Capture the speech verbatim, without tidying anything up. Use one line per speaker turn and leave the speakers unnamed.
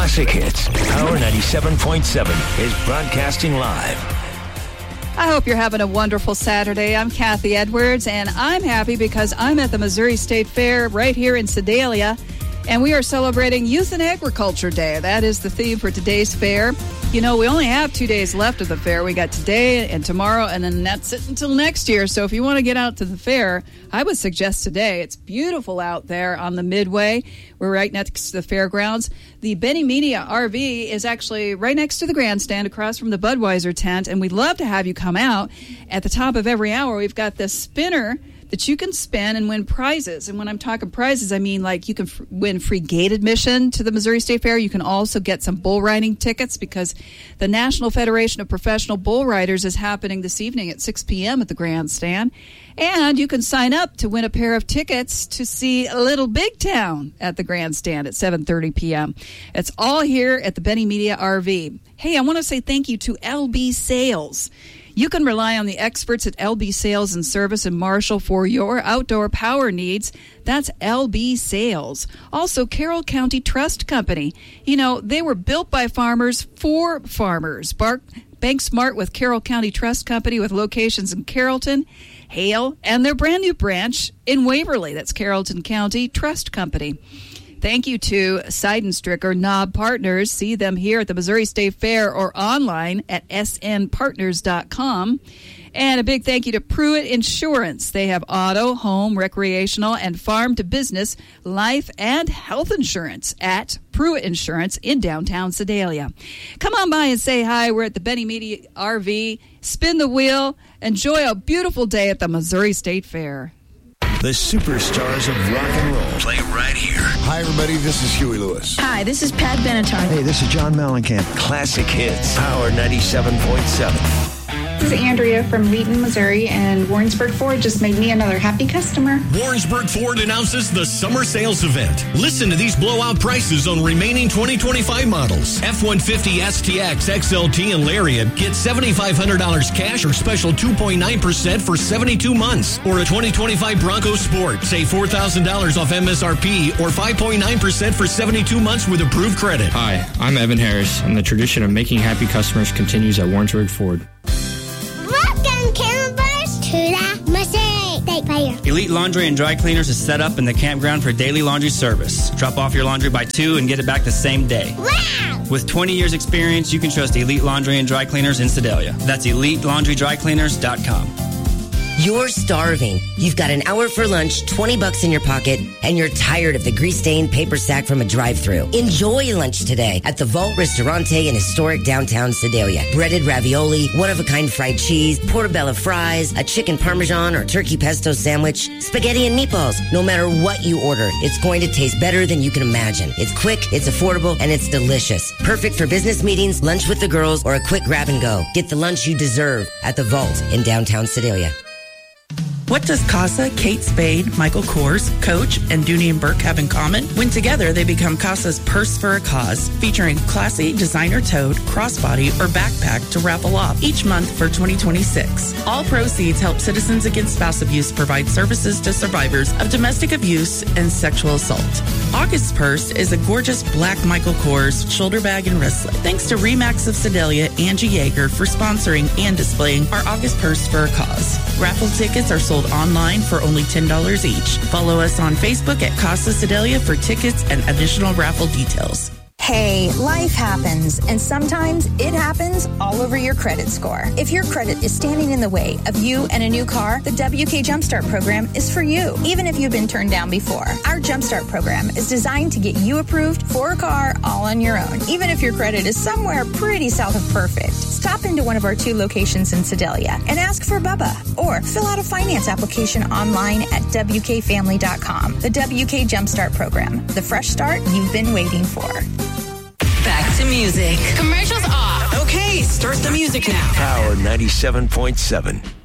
Classic Hits. Power ninety-seven point seven is broadcasting live.
I hope you're having a wonderful Saturday. I'm Kathy Edwards, and I'm happy because I'm at the Missouri State Fair right here in Sedalia, and we are celebrating Youth and Agriculture Day. That is the theme for today's fair. You know, we only have two days left of the fair. We got today and tomorrow, and then that's it until next year. So if you want to get out to the fair, I would suggest today. It's beautiful out there on the Midway. We're right next to the fairgrounds. The Benny Media R V is actually right next to the grandstand across from the Budweiser tent, and we'd love to have you come out. At the top of every hour, we've got this spinner that you can spin and win prizes. And when I'm talking prizes, I mean like you can f- win free gate admission to the Missouri State Fair. You can also get some bull riding tickets because the National Federation of Professional Bull Riders is happening this evening at six p.m. at the grandstand. And you can sign up to win a pair of tickets to see Little Big Town at the grandstand at seven thirty p.m. It's all here at the Benny Media R V. Hey, I want to say thank you to L B Sales. You can rely on the experts at L B Sales and Service in Marshall for your outdoor power needs. That's L B Sales. Also, Carroll County Trust Company. You know, they were built by farmers for farmers. Bark, Bank Smart with Carroll County Trust Company with locations in Carrollton, Hale, and their brand new branch in Waverly. That's Carrollton County Trust Company. Thank you to Seidenstricker Knob Partners. See them here at the Missouri State Fair or online at s n partners dot com. And a big thank you to Pruitt Insurance. They have auto, home, recreational, and farm-to-business life and health insurance at Pruitt Insurance in downtown Sedalia. Come on by and say hi. We're at the Benny Media R V. Spin the wheel. Enjoy a beautiful day at the Missouri State Fair.
The superstars of rock and roll play right here.
Hi, everybody. This is Huey Lewis.
Hi, this is Pat Benatar.
Hey, this is John Mellencamp.
Classic Hits. Power ninety-seven point seven.
This is Andrea from Wheaton, Missouri, and Warrensburg Ford just made me another happy customer.
Warrensburg Ford announces the summer sales event. Listen to these blowout prices on remaining twenty twenty-five models. F one fifty S T X, X L T, and Lariat get seven thousand five hundred dollars cash or special two point nine percent for seventy-two months. Or a twenty twenty-five Bronco Sport, save four thousand dollars off M S R P or five point nine percent for seventy-two months with approved credit.
Hi, I'm Evan Harris, and the tradition of making happy customers continues at Warrensburg Ford.
Elite Laundry and Dry Cleaners is set up in the campground for daily laundry service. Drop off your laundry by two and get it back the same day.
Wow!
With twenty years experience, you can trust Elite Laundry and Dry Cleaners in Sedalia. That's elite laundry dry cleaners dot com.
You're starving. You've got an hour for lunch, twenty bucks in your pocket, and you're tired of the grease-stained paper sack from a drive-thru. Enjoy lunch today at the Vault Ristorante in historic downtown Sedalia. Breaded ravioli, one-of-a-kind fried cheese, portobello fries, a chicken parmesan or turkey pesto sandwich, spaghetti and meatballs. No matter what you order, it's going to taste better than you can imagine. It's quick, it's affordable, and it's delicious. Perfect for business meetings, lunch with the girls, or a quick grab-and-go. Get the lunch you deserve at the Vault in downtown Sedalia.
What does Casa, Kate Spade, Michael Kors, Coach, and Dooney and Burke have in common? When together, they become Casa's Purse for a Cause, featuring classy, designer-toed, crossbody, or backpack to raffle off each month for twenty twenty-six. All proceeds help Citizens Against Spouse Abuse provide services to survivors of domestic abuse and sexual assault. August's purse is a gorgeous black Michael Kors shoulder bag and wristlet. Thanks to Remax of Sedalia, Angie Yeager, for sponsoring and displaying our August Purse for a Cause. Raffle tickets are sold online for only ten dollars each. Follow us on Facebook at Casa Sedalia for tickets and additional raffle details.
Hey, life happens, and sometimes it happens all over your credit score. If your credit is standing in the way of you and a new car, the W K Jumpstart program is for you, even if you've been turned down before. Our Jumpstart program is designed to get you approved for a car all on your own, even if your credit is somewhere pretty south of perfect. Stop into one of our two locations in Sedalia and ask for Bubba, or fill out a finance application online at w k family dot com. The W K Jumpstart program, the fresh start you've been waiting for.
Back to music.
Commercials off.
Okay, start the music now.
Power ninety-seven point seven.